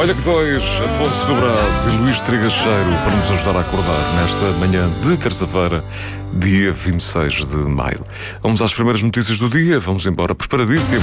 Olha que dois, Afonso do Brás e Luís Trigacheiro, para nos ajudar a acordar nesta manhã de terça-feira, dia 26 de maio. Vamos às primeiras notícias do dia, vamos embora, preparadíssimo.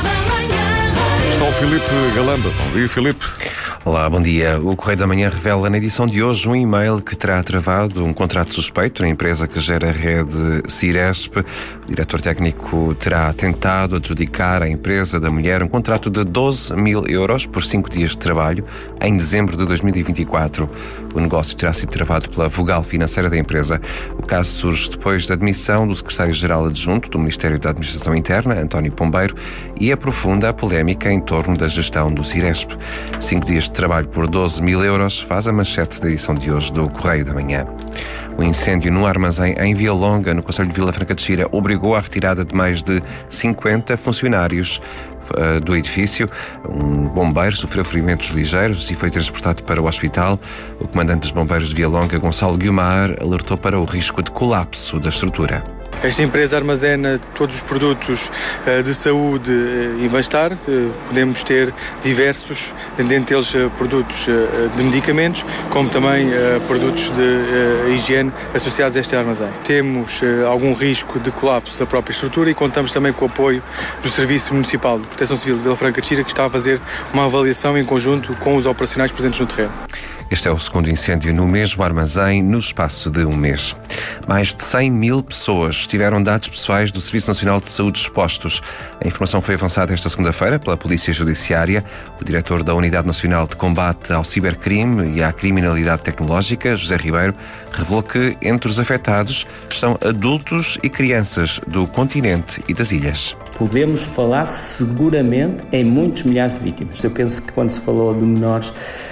Está o Filipe Galamba. Bom dia, Filipe. Olá, bom dia. O Correio da Manhã revela na edição de hoje um e-mail que terá travado um contrato suspeito na empresa que gera a rede Ciresp. O diretor técnico terá tentado adjudicar à empresa da mulher um contrato de 12 mil euros por 5 dias de trabalho em dezembro de 2024. O negócio terá sido travado pela vogal financeira da empresa. O caso surge depois da demissão do secretário-geral adjunto do Ministério da Administração Interna, António Pombeiro, e aprofunda a polémica em torno da gestão do Ciresp. 5 dias de trabalho por 12 mil euros faz a manchete da edição de hoje do Correio da Manhã. O incêndio num armazém em Via Longa, no concelho de Vila Franca de Xira, obrigou à retirada de mais de 50 funcionários do edifício. Um bombeiro sofreu ferimentos ligeiros e foi transportado para o hospital. O comandante dos bombeiros de Via Longa, Gonçalo Guiomar, alertou para o risco de colapso da estrutura. Esta empresa armazena todos os produtos de saúde e bem-estar. Podemos ter diversos, dentre eles produtos de medicamentos, como também produtos de higiene associados a este armazém. Temos algum risco de colapso da própria estrutura e contamos também com o apoio do Serviço Municipal de Proteção Civil de Vila Franca de Xira, que está a fazer uma avaliação em conjunto com os operacionais presentes no terreno. Este é o segundo incêndio no mesmo armazém no espaço de um mês. Mais de 100 mil pessoas tiveram dados pessoais do Serviço Nacional de Saúde expostos. A informação foi avançada esta segunda-feira pela Polícia Judiciária. O diretor da Unidade Nacional de Combate ao Cibercrime e à Criminalidade Tecnológica, José Ribeiro, revelou que entre os afetados estão adultos e crianças do continente e das ilhas. Podemos falar seguramente em muitos milhares de vítimas. Eu penso que quando se falou de menores,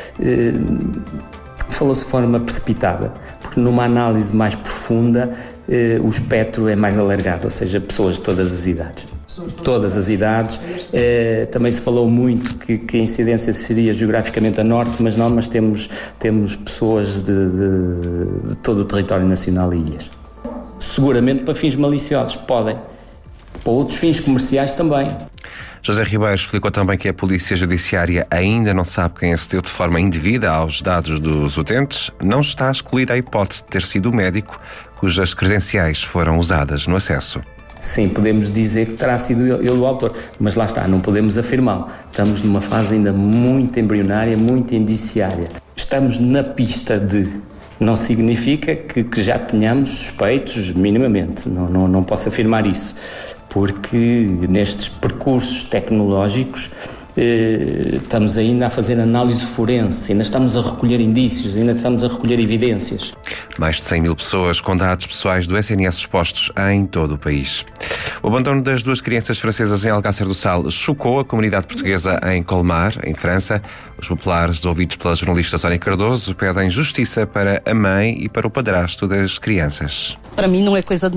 falou-se de forma precipitada, porque numa análise mais profunda o espectro é mais alargado, ou seja, pessoas de todas as idades. Todas as idades. Também se falou muito que a incidência seria geograficamente a norte, mas não, mas temos pessoas de todo o território nacional e ilhas. Seguramente para fins maliciosos, podem. Para outros fins comerciais também. José Ribeiro explicou também que a Polícia Judiciária ainda não sabe quem acedeu de forma indevida aos dados dos utentes. Não está excluída a hipótese de ter sido o médico cujas credenciais foram usadas no acesso. Sim, podemos dizer que terá sido ele o autor, mas lá está, não podemos afirmá-lo. Estamos numa fase ainda muito embrionária, muito indiciária. Estamos na pista de... Não significa que já tenhamos suspeitos minimamente, não posso afirmar isso, porque nestes percursos tecnológicos estamos ainda a fazer análise forense, ainda estamos a recolher indícios, ainda estamos a recolher evidências. Mais de 100 mil pessoas com dados pessoais do SNS expostos em todo o país. O abandono das duas crianças francesas em Alcácer do Sal chocou a comunidade portuguesa em Colmar, em França. Os populares, ouvidos pela jornalista Sónia Cardoso, pedem justiça para a mãe e para o padrasto das crianças. Para mim não é coisa de